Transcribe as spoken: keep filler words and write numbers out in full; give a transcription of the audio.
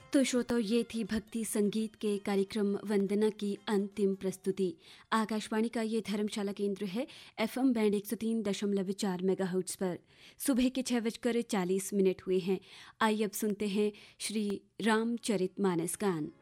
तो श्रोताओं, ये थी भक्ति संगीत के कार्यक्रम वंदना की अंतिम प्रस्तुति। आकाशवाणी का ये धर्मशाला केंद्र है एफएम बैंड एक सौ तीन दशमलव चार मेगाहर्ट्ज पर। सुबह के छह बजकर चालीस मिनट हुए हैं। आइए अब सुनते हैं श्री रामचरितमानस गान।